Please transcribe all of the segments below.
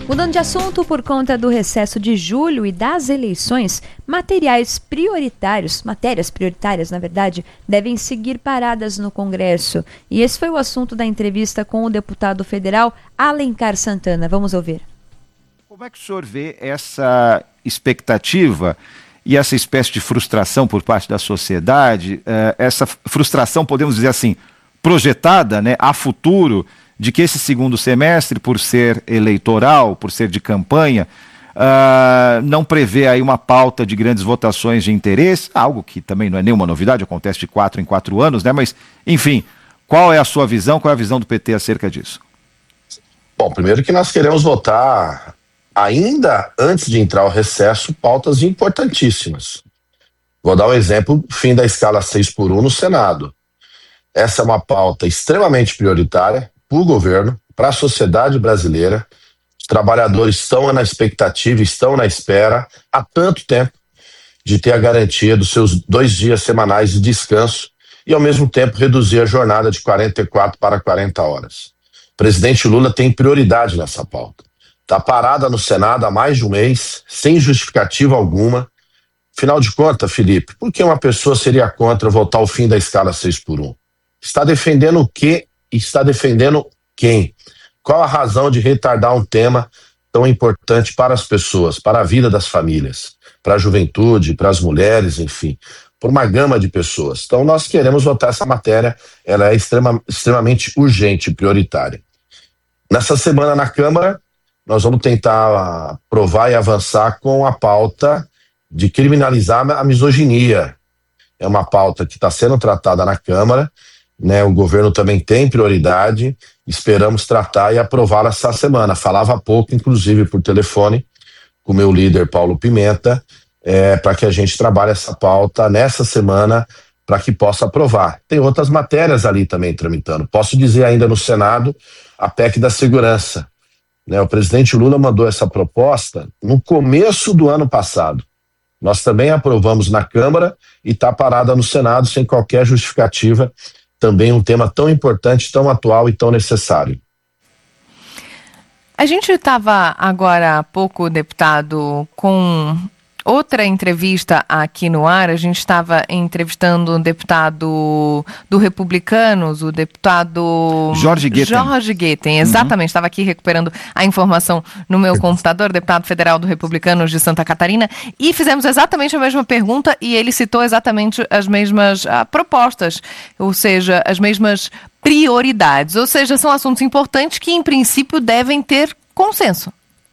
Mudando de assunto, por conta do recesso de julho e das eleições, matérias prioritárias, na verdade, devem seguir paradas no Congresso. E esse foi o assunto da entrevista com o deputado federal Alencar Santana. Vamos ouvir. Como é que o senhor vê essa expectativa e essa espécie de frustração por parte da sociedade, essa frustração, podemos dizer assim, projetada, né, a futuro, de que esse segundo semestre, por ser eleitoral, por ser de campanha, não prevê aí uma pauta de grandes votações de interesse, algo que também não é nenhuma novidade, acontece de 4 em 4 anos, né? Mas, enfim, qual é a sua visão, qual é a visão do PT acerca disso? Bom, primeiro que nós queremos votar, ainda antes de entrar o recesso, pautas importantíssimas. Vou dar um exemplo, fim da escala 6x1 no Senado. Essa é uma pauta extremamente prioritária para o governo, para a sociedade brasileira. Os trabalhadores estão na expectativa, estão na espera há tanto tempo de ter a garantia dos seus 2 dias semanais de descanso e, ao mesmo tempo, reduzir a jornada de 44 para 40 horas. O presidente Lula tem prioridade nessa pauta. Está parada no Senado há mais de um mês, sem justificativa alguma. Afinal de contas, Felipe, por que uma pessoa seria contra votar o fim da escala 6x1? Está defendendo o quê? Está defendendo quem? Qual a razão de retardar um tema tão importante para as pessoas, para a vida das famílias, para a juventude, para as mulheres, enfim, por uma gama de pessoas? Então nós queremos votar essa matéria, ela é extremamente urgente e prioritária. Nessa semana na Câmara, nós vamos tentar aprovar e avançar com a pauta de criminalizar a misoginia. É uma pauta que está sendo tratada na Câmara, né? O governo também tem prioridade, esperamos tratar e aprovar essa semana. Falava há pouco, inclusive por telefone, com o meu líder Paulo Pimenta, para que a gente trabalhe essa pauta nessa semana para que possa aprovar. Tem outras matérias ali também tramitando. Posso dizer ainda no Senado, a PEC da segurança. Né? O presidente Lula mandou essa proposta no começo do ano passado. Nós também aprovamos na Câmara e está parada no Senado sem qualquer justificativa. Também um tema tão importante, tão atual e tão necessário. A gente estava agora há pouco, deputado, com outra entrevista aqui no ar. A gente estava entrevistando um deputado do Republicanos, o deputado Jorge Guetem, exatamente. Estava aqui recuperando a informação no meu computador, deputado federal do Republicanos de Santa Catarina, e fizemos exatamente a mesma pergunta e ele citou exatamente as mesmas propostas, ou seja, as mesmas prioridades, ou seja, são assuntos importantes que em princípio devem ter consenso.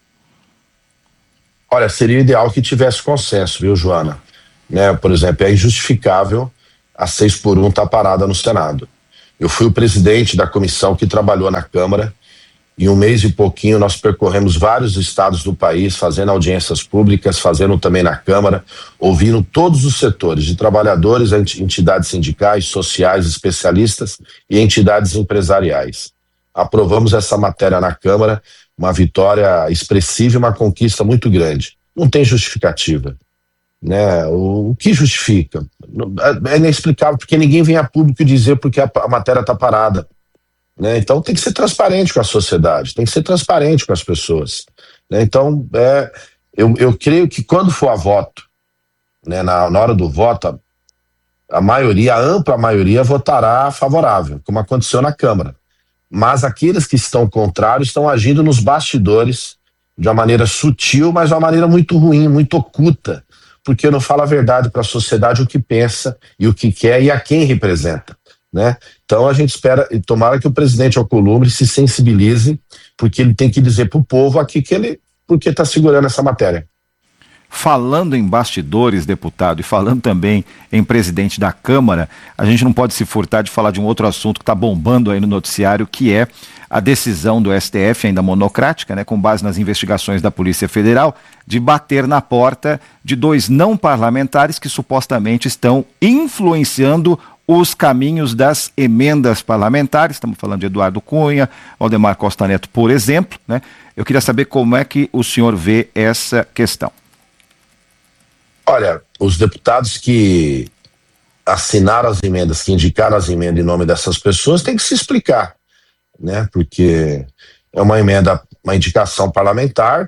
Olha, seria ideal que tivesse consenso, viu, Joana? Né, por exemplo, é injustificável a 6x1 estar parada no Senado. Eu fui o presidente da comissão que trabalhou na Câmara. Em um mês e pouquinho nós percorremos vários estados do país, fazendo audiências públicas, fazendo também na Câmara, ouvindo todos os setores, de trabalhadores, entidades sindicais, sociais, especialistas e entidades empresariais. Aprovamos essa matéria na Câmara, uma vitória expressiva e uma conquista muito grande. Não tem justificativa. Né? O que justifica? É inexplicável, porque ninguém vem a público dizer porque a matéria está parada. Né? Então tem que ser transparente com a sociedade, tem que ser transparente com as pessoas. Né? Então, eu creio que quando for a voto, né, na hora do voto, a ampla maioria votará favorável, como aconteceu na Câmara. Mas aqueles que estão contrários estão agindo nos bastidores de uma maneira sutil, mas de uma maneira muito ruim, muito oculta, porque não fala a verdade para a sociedade, o que pensa e o que quer e a quem representa. Né? Então a gente espera e tomara que o presidente Alcolumbre se sensibilize, porque ele tem que dizer para o povo aqui porque está segurando essa matéria. Falando em bastidores, deputado, e falando também em presidente da Câmara, a gente não pode se furtar de falar de um outro assunto que está bombando aí no noticiário, que é a decisão do STF, ainda monocrática, né, com base nas investigações da Polícia Federal, de bater na porta de 2 não parlamentares que supostamente estão influenciando os caminhos das emendas parlamentares. Estamos falando de Eduardo Cunha, Waldemar Costa Neto, por exemplo. Né? Eu queria saber como é que o senhor vê essa questão. Olha, os deputados que assinaram as emendas, que indicaram as emendas em nome dessas pessoas, têm que se explicar, né? Porque é uma emenda uma indicação parlamentar,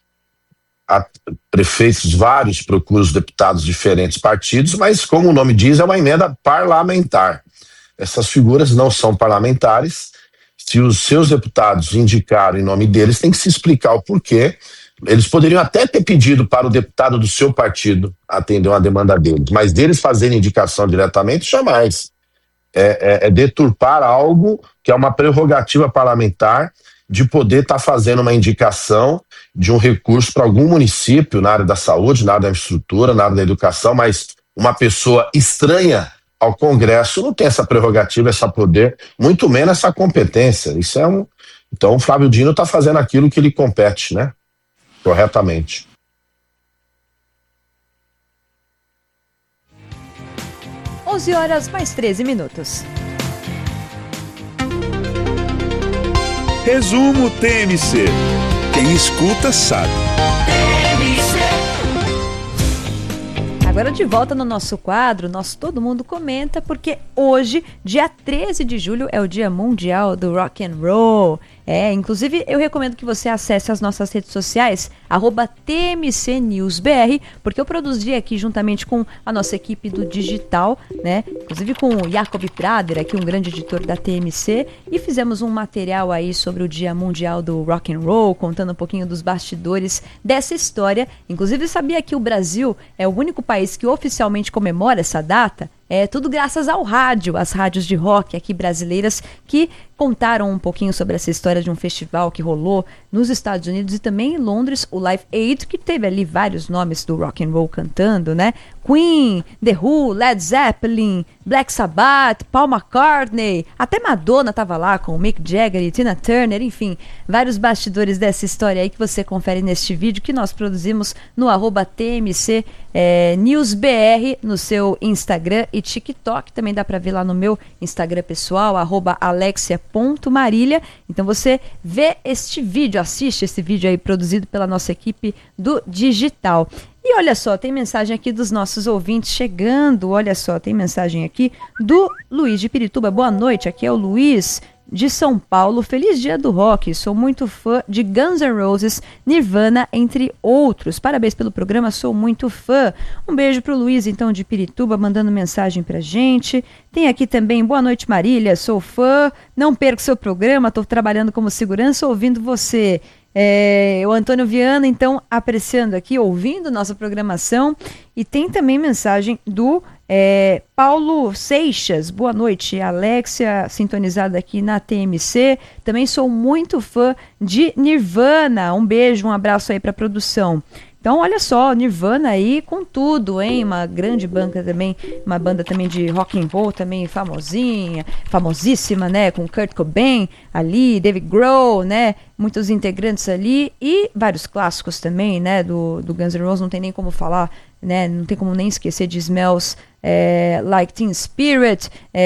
prefeitos vários procuram os deputados de diferentes partidos, mas como o nome diz, é uma emenda parlamentar. Essas figuras não são parlamentares. Se os seus deputados indicaram em nome deles, tem que se explicar o porquê. Eles poderiam até ter pedido para o deputado do seu partido atender uma demanda deles, mas deles fazerem indicação diretamente, jamais. É deturpar algo que é uma prerrogativa parlamentar de poder estar fazendo uma indicação de um recurso para algum município na área da saúde, na área da infraestrutura, na área da educação, mas uma pessoa estranha ao Congresso não tem essa prerrogativa, esse poder, muito menos essa competência. Então o Flávio Dino está fazendo aquilo que lhe compete, né? Corretamente. (11h mais 13). Resumo TMC. Quem escuta sabe. Agora de volta no nosso quadro, Todo Mundo Comenta, porque hoje, dia 13 de julho, é o Dia Mundial do Rock and Roll. Inclusive eu recomendo que você acesse as nossas redes sociais, @TMCNewsBR, porque eu produzi aqui juntamente com a nossa equipe do digital, né? Inclusive com o Jacob Prader, aqui um grande editor da TMC, e fizemos um material aí sobre o Dia Mundial do Rock and Roll, contando um pouquinho dos bastidores dessa história. Inclusive, sabia que o Brasil é o único país que oficialmente comemora essa data? É tudo graças ao rádio, as rádios de rock aqui brasileiras que contaram um pouquinho sobre essa história de um festival que rolou nos Estados Unidos e também em Londres, o Live Aid, que teve ali vários nomes do rock and roll cantando, né? Queen, The Who, Led Zeppelin, Black Sabbath, Paul McCartney, até Madonna tava lá com o Mick Jagger e Tina Turner, enfim, vários bastidores dessa história aí que você confere neste vídeo que nós produzimos no @TMC NewsBR no seu Instagram e TikTok, também dá para ver lá no meu Instagram pessoal, @alexia.marília. Então você vê este vídeo, assiste esse vídeo aí produzido pela nossa equipe do digital. E olha só, tem mensagem aqui dos nossos ouvintes chegando, olha só, tem mensagem aqui do Luiz de Pirituba. Boa noite, aqui é o Luiz de São Paulo. Feliz dia do rock, sou muito fã de Guns N' Roses, Nirvana, entre outros. Parabéns pelo programa, sou muito fã. Um beijo pro Luiz, então, de Pirituba, mandando mensagem pra gente. Tem aqui também, boa noite, Marília, sou fã, não perco seu programa, tô trabalhando como segurança, ouvindo você. O Antônio Viana, então, apreciando aqui, ouvindo nossa programação. E tem também mensagem do Paulo Seixas. Boa noite, Alexia, sintonizada aqui na TMC. Também sou muito fã de Nirvana. Um beijo, um abraço aí para a produção. Então, olha só, Nirvana aí com tudo, hein? Uma grande banda também, uma banda também de rock and roll também famosíssima, né? Com Kurt Cobain ali, David Grohl, né? Muitos integrantes ali e vários clássicos também, né? Do Guns N' Roses, não tem nem como falar, né? Não tem como nem esquecer de Smells Like Teen Spirit,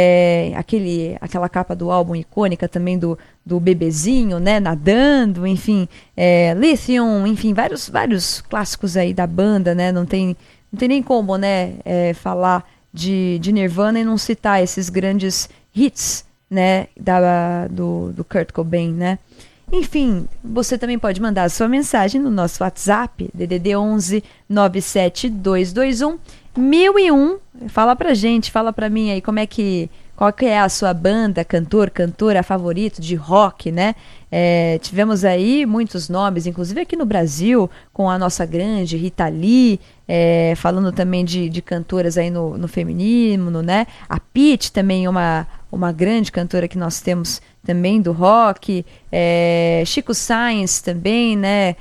aquela capa do álbum icônica também do bebezinho, né, nadando, enfim, Lithium, enfim, vários clássicos aí da banda, né, não tem nem como, né, falar de Nirvana e não citar esses grandes hits, né, do Kurt Cobain, né. Enfim, você também pode mandar a sua mensagem no nosso WhatsApp, DDD 11 97221 1001. Fala pra gente, fala pra mim aí qual que é a sua banda, cantora favorito de rock, né? Tivemos aí muitos nomes, inclusive aqui no Brasil, com a nossa grande Rita Lee, falando também de cantoras aí no feminino, né? A Pitty também é uma grande cantora que nós temos também do rock, Chico Science também, né?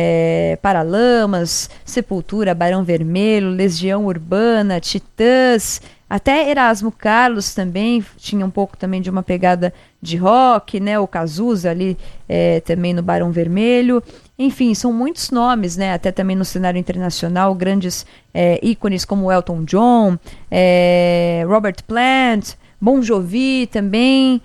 Paralamas, Sepultura, Barão Vermelho, Legião Urbana, Titãs, até Erasmo Carlos também tinha um pouco também de uma pegada de rock, né? O Cazuza ali também no Barão Vermelho. Enfim, são muitos nomes, né? Até também no cenário internacional, grandes ícones como Elton John, Robert Plant, Bon Jovi também,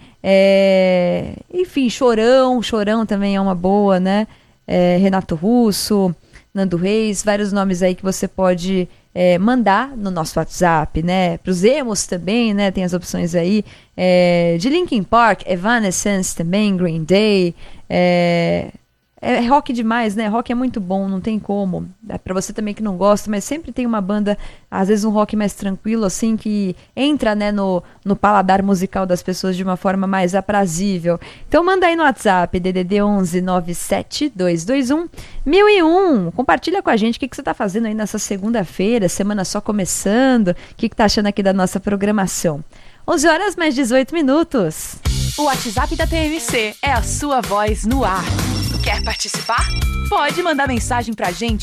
enfim, Chorão também é uma boa, né? Renato Russo, Nando Reis, vários nomes aí que você pode mandar no nosso WhatsApp, né? Para os emos também, né? Tem as opções aí de Linkin Park, Evanescence também, Green Day, é rock demais, né? Rock é muito bom, não tem como. É pra você também que não gosta, mas sempre tem uma banda, às vezes um rock mais tranquilo, assim, que entra, né, no paladar musical das pessoas de uma forma mais aprazível. Então manda aí no WhatsApp, DDD 11 97 221 1001. Compartilha com a gente o que você tá fazendo aí nessa segunda-feira, semana só começando, o que tá achando aqui da nossa programação. 11 horas mais 18 minutos. O WhatsApp da TMC é a sua voz no ar. Quer participar? Pode mandar mensagem pra gente